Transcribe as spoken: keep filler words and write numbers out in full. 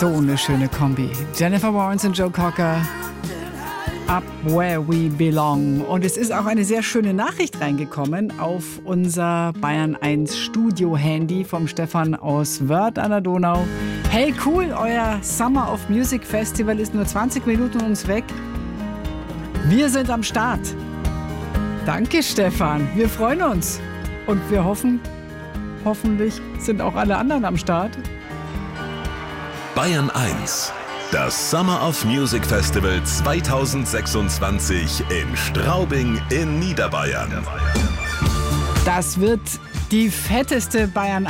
So eine schöne Kombi. Jennifer Warnes und Joe Cocker. Up Where We Belong. Und es ist auch eine sehr schöne Nachricht reingekommen auf unser Bayern eins Studio-Handy vom Stefan aus Wörth an der Donau. Hey cool, euer Summer of Music Festival ist nur zwanzig Minuten uns weg. Wir sind am Start. Danke Stefan, wir freuen uns. Und wir hoffen, hoffentlich sind auch alle anderen am Start. Bayern eins. Das Summer of Music Festival zweitausendsechsundzwanzig in Straubing in Niederbayern. Das wird die fetteste Bayern